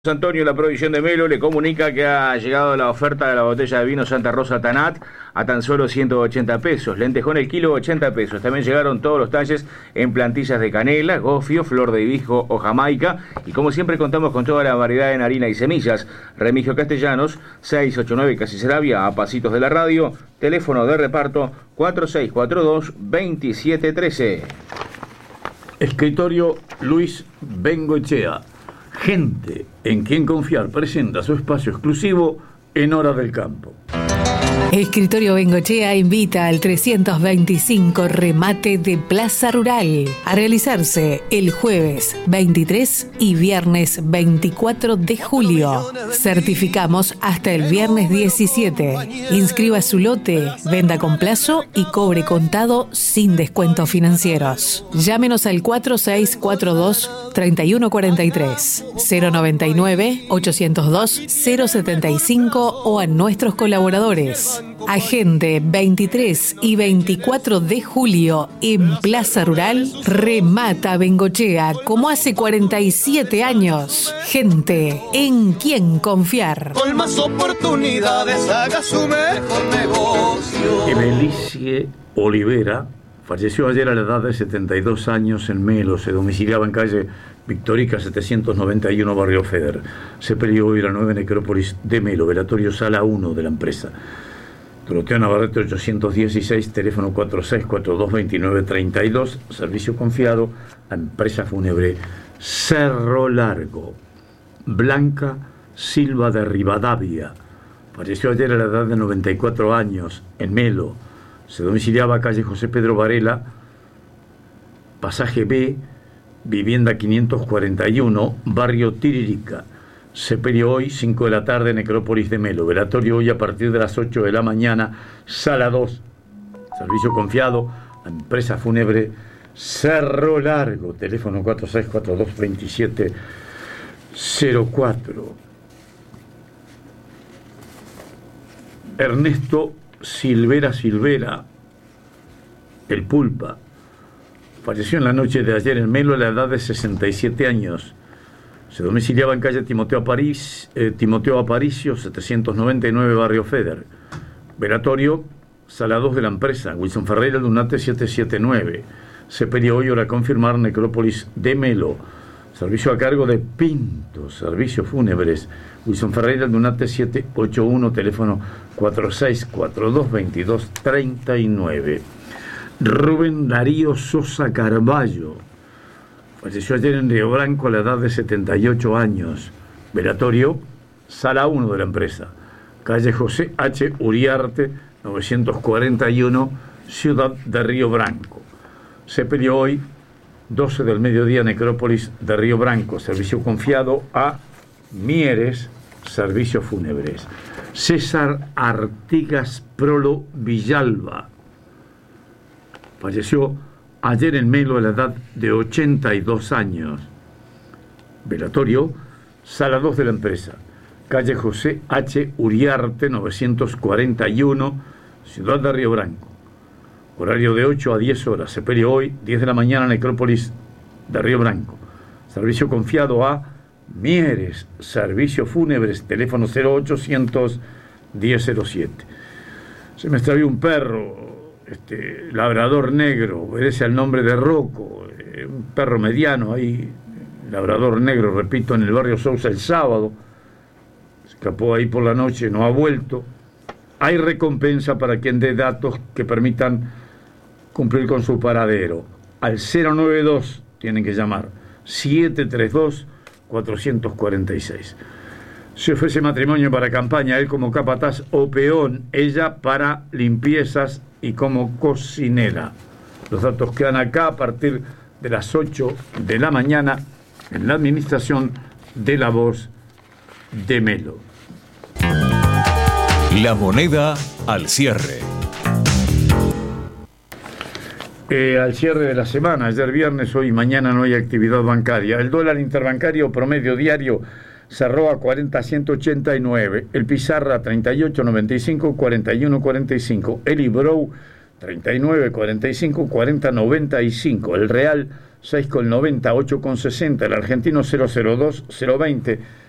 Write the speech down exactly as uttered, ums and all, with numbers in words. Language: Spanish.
Antonio, la provisión de Melo, le comunica que ha llegado la oferta de la botella de vino Santa Rosa Tanat a tan solo ciento ochenta pesos. Lentejón el kilo, ochenta pesos. También llegaron todos los talles en plantillas de canela, gofio, flor de hibisco o jamaica. Y como siempre contamos con toda la variedad en harina y semillas. Remigio Castellanos, seiscientos ochenta y nueve Casi Sarabia, a pasitos de la radio. Teléfono de reparto cuatro seis cuatro dos, veintisiete trece. Escritorio Luis Bengoechea. Gente en quien confiar presenta su espacio exclusivo en Hora del Campo. Escritorio Bengoechea invita al trescientos veinticinco remate de Plaza Rural a realizarse el jueves veintitrés y viernes veinticuatro de julio. Certificamos hasta el viernes diecisiete. Inscriba su lote, venda con plazo y cobre contado sin descuentos financieros. Llámenos al cuatro seis cuatro dos, tres uno cuatro tres, cero noventa y nueve, ochocientos dos, cero setenta y cinco o a nuestros colaboradores. Agende veintitrés y veinticuatro de julio en Plaza Rural. Remata Bengoechea como hace cuarenta y siete años. Gente en quien confiar. Con más oportunidades haga su mejor negocio. Emelicie Olivera falleció ayer a la edad de setenta y dos años en Melo. Se domiciliaba en calle Victorica setecientos noventa y uno, Barrio Feder. Se peleó hoy a la nueve Necrópolis de Melo, velatorio sala uno de la empresa. Doroteo Navarrete ochocientos dieciséis, teléfono cuatro seis cuatro dos, veintinueve treinta y dos, servicio confiado a empresa fúnebre Cerro Largo. Blanca Silva de Rivadavia falleció ayer a la edad de noventa y cuatro años en Melo. Se domiciliaba a calle José Pedro Varela, pasaje B, vivienda quinientos cuarenta y uno, barrio Tiririca. Se peleó hoy, cinco de la tarde, Necrópolis de Melo. Velatorio hoy a partir de las ocho de la mañana, sala dos. Servicio confiado a empresa fúnebre Cerro Largo. Teléfono cuatro seis cuatro dos, veintisiete cero cuatro. Ernesto Silvera Silvera, el Pulpa, falleció en la noche de ayer en Melo a la edad de sesenta y siete años. Se domiciliaba en calle Timoteo, Aparicio, eh, Timoteo Aparicio, setecientos noventa y nueve, Barrio Feder. Velatorio, sala dos de la empresa, Wilson Ferreira, Lunate setecientos setenta y nueve. Se pidió hoy hora confirmar Necrópolis de Melo. Servicio a cargo de Pinto, servicios fúnebres. Wilson Ferreira, Lunate setecientos ochenta y uno, teléfono cuatro seis cuatro dos, veintidós treinta y nueve. Rubén Darío Sosa Carballo falleció ayer en Río Branco a la edad de setenta y ocho años. Velatorio, sala uno de la empresa. Calle José H. Uriarte, novecientos cuarenta y uno, Ciudad de Río Branco. Se pidió hoy, doce del mediodía, Necrópolis de Río Branco. Servicio confiado a Mieres, servicios fúnebres. César Artigas Prolo Villalba falleció ayer en Melo a la edad de ochenta y dos años. Velatorio, sala dos de la empresa. Calle José H. Uriarte, novecientos cuarenta y uno, Ciudad de Río Branco. Horario de ocho a diez horas. Se peleó hoy, diez de la mañana, Necrópolis de Río Branco. Servicio confiado a Mieres, servicios fúnebres, teléfono cero ochocientos, diez cero siete. Se me extravió un perro. Este, labrador negro, obedece al nombre de Rocco, eh, un perro mediano ahí, labrador negro, repito, en el barrio Sousa el sábado, escapó ahí por la noche, no ha vuelto. Hay recompensa para quien dé datos que permitan cumplir con su paradero. Al cero noventa y dos tienen que llamar, siete tres dos, cuatro cuatro seis. Se ofrece matrimonio para campaña, él como capataz o peón, ella para limpiezas y como cocinera. Los datos quedan acá a partir de las ocho de la mañana en la administración de La Voz de Melo. La moneda al cierre. Eh, al cierre de la semana, ayer viernes, hoy y mañana no hay actividad bancaria. El dólar interbancario promedio diario cerró a cuarenta ciento ochenta y nueve, el Pizarra treinta y ocho noventa y cinco, cuarenta y uno cuarenta y cinco, el Ibrou treinta y nueve cuarenta y cinco, cuarenta noventa y cinco, el Real seis noventa, ocho sesenta, el Argentino cero cero dos, cero veinte,